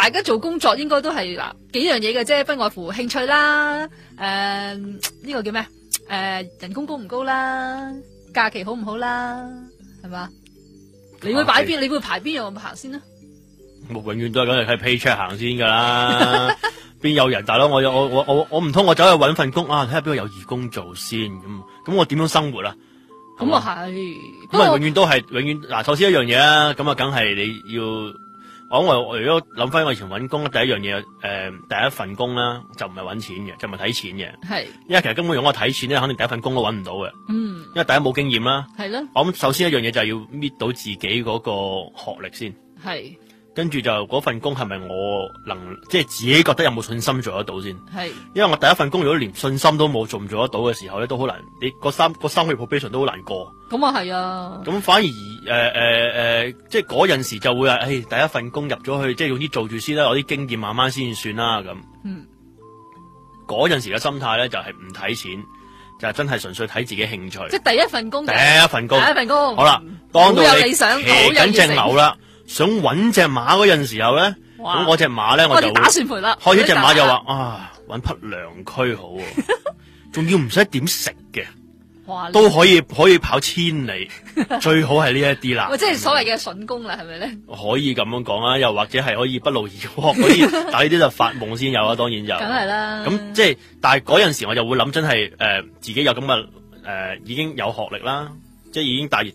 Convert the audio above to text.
大家做工作應該都係嗱幾樣嘢嘅啫，不外乎興趣啦，呢個叫咩？人工高唔高啦，假期好唔好啦，係嘛？你會擺邊？你會排邊樣行先呢？ 我永遠都係咁，係 paycheck 行先噶啦。邊有人大佬？我唔通我走去搵份工啊？睇下邊個有義工做先咁我點樣生活啊？ 咁啊係， 咁啊永遠都係永遠嗱。首先一樣嘢啦，咁啊梗係你要我如果諗翻我以前搵工，第一樣嘢第一份工啦，就唔係搵錢嘅，就唔係睇錢嘅。係，因為其實根本用我睇錢咧，肯定第一份工都搵唔到嘅。因為第一冇經驗啦。係咯。我諗首先一樣嘢就係要搣到自己嗰個學歷先。係。跟住就嗰份工係咪我即係自己覺得有冇信心做得到先？係，因為我第一份工如果連信心都冇，做唔做得到嘅時候咧，都好難。你個三個月 probation 都好難過。咁啊係啊。咁反而即係嗰陣時就會話，第一份工入咗去，即係用啲做住先啦，攞啲經驗慢慢先算啦咁。嗰陣時嘅心態咧就係唔睇錢，就係真係純粹睇自己興趣。即係第一份工。好啦，當到你騎緊隻牛啦。想搵隻馬嗰陣時候咧，咁嗰隻馬咧我就打算賠啦。開始隻馬就話搵匹良駒好，仲要唔使點食嘅，都可以跑千里，最好係呢一啲啦。即係所謂嘅筍工啦，係咪咧？可以咁樣講啦，又或者係可以不勞而獲嗰啲，但係呢啲就發夢先有啦，當然就。梗係啦。咁即係，但係嗰陣時我就會諗，真係自己有咁嘅已經有學歷啦。即係已經